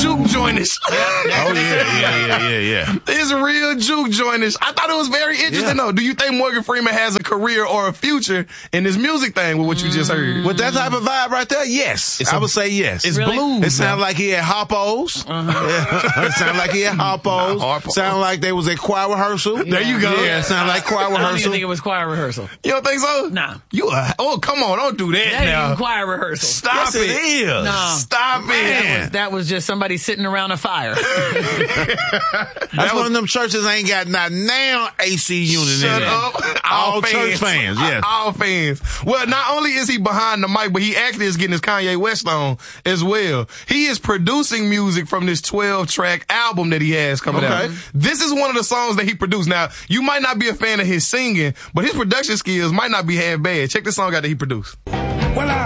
juke jointish. Yeah. It's real juke jointish. I thought it was very interesting, though. Do you think Morgan Freeman has a career or a future in this music thing with what you just heard? With that type of vibe right there, yes. I would say yes. It's Really? blues. It sounds like he had hoppos. It sounded like he had hoppos. Sounded like there was a choir rehearsal. There you go. Yeah, it sounded like choir I don't even rehearsal. think it was choir rehearsal. You don't think so? Nah. Oh, come on. Don't do that That ain't now. even choir rehearsal. Stop Yes, it is. No. Stop it. That was just somebody sitting around a fire. That's one of them churches ain't got not now AC unit Shut in it. up. All church fans, yes. All fans. Well, not only is he behind the mic, but he actually is getting his Kanye West on as well. He is producing music from this 12-track album that he has coming out. This is one of the songs that he produced. Now, you might not be a fan of his singing, but his production skills might not be half bad. Check this song out that he produced.